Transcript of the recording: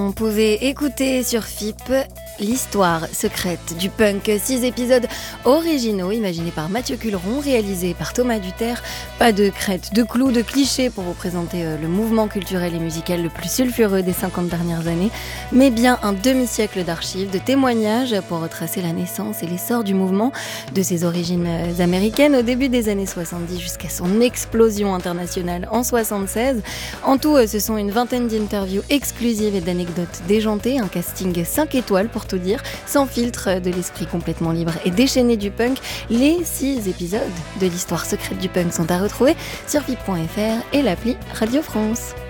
On pouvait écouter sur FIP l'histoire secrète du punk. 6 épisodes originaux imaginés par Mathieu Culeron, réalisés par Thomas Duterre. Pas de crête, de clous, de clichés pour vous présenter le mouvement culturel et musical le plus sulfureux des 50 dernières années, mais bien un demi-siècle d'archives, de témoignages pour retracer la naissance et l'essor du mouvement, de ses origines américaines au début des années 70 jusqu'à son explosion internationale en 76. En tout, ce sont une vingtaine d'interviews exclusives et d'anecdotes déjantées, un casting 5 étoiles pour tout dire, sans filtre, de l'esprit complètement libre et déchaîné du punk. Les 6 épisodes de l'histoire secrète du punk sont à retrouver sur FIP.fr et l'appli Radio France.